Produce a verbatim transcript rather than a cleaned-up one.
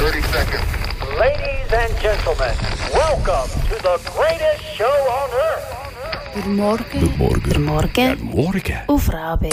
thirty seconds. Ladies and gentlemen, welcome to the greatest show on earth. Guten Morgen. Guten Morgen. Guten Morgen. Guten Morgen. Auf Rabe.